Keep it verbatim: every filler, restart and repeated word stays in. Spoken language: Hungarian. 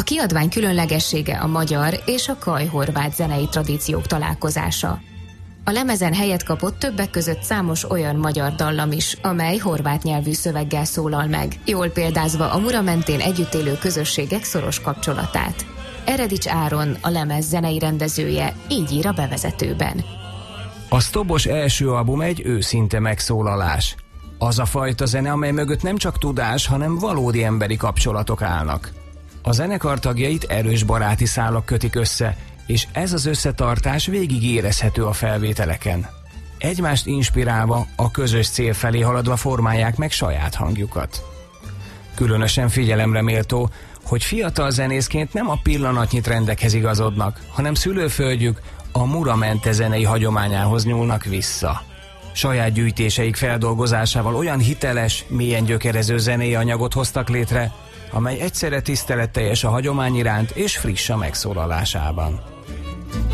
kiadvány különlegessége a magyar és a kaj-horvát zenei tradíciók találkozása. A lemezen helyet kapott többek között számos olyan magyar dallam is, amely horvát nyelvű szöveggel szólal meg, jól példázva a Mura mentén együtt élő közösségek szoros kapcsolatát. Eredics Áron, a lemez zenei rendezője, így ír a bevezetőben. A Sztobos első album egy őszinte megszólalás. Az a fajta zene, amely mögött nem csak tudás, hanem valódi emberi kapcsolatok állnak. A zenekar tagjait erős baráti szálak kötik össze, és ez az összetartás végig érezhető a felvételeken. Egymást inspirálva, a közös cél felé haladva formálják meg saját hangjukat. Különösen figyelemre méltó, hogy fiatal zenészként nem a pillanatnyi trendekhez igazodnak, hanem szülőföldjük, a Mura mente zenei hagyományához nyúlnak vissza. Saját gyűjtéseik feldolgozásával olyan hiteles, mélyen gyökerező zenei anyagot hoztak létre, amely egyszerre tiszteletteljes a hagyomány iránt és friss a megszólalásában.